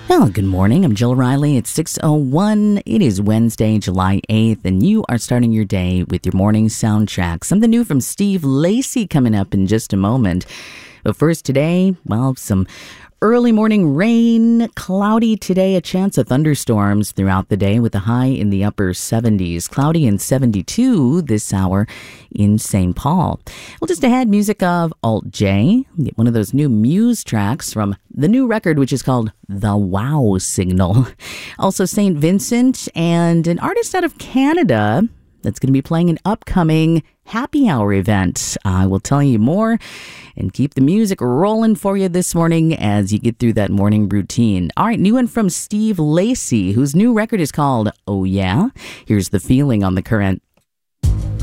Well, good morning. I'm Jill Riley. It's 6:01. It is Wednesday, July 8th, and you are starting your day with your morning soundtrack. Something new from Steve Lacy coming up in just a moment. But first today, well, some early morning rain, cloudy today, a chance of thunderstorms throughout the day with a high in the upper 70s. Cloudy and 72 this hour in St. Paul. Well, just ahead, music of Alt J, one of those new Muse tracks from the new record, which is called The Wow Signal. Also St. Vincent and an artist out of Canada that's going to be playing an upcoming happy hour event. I will tell you more and keep the music rolling for you this morning as you get through that morning routine. All right, new one from Steve Lacy, whose new record is called Oh Yeah. Here's The Feeling on The Current.